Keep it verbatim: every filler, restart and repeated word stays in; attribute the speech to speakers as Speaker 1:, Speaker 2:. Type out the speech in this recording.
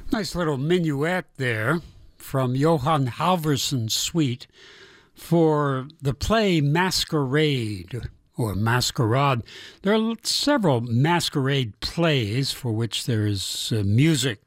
Speaker 1: Nice little minuet there from Johann Halvorson's suite for the play Masquerade or Masquerade. There are several masquerade plays for which there is uh, music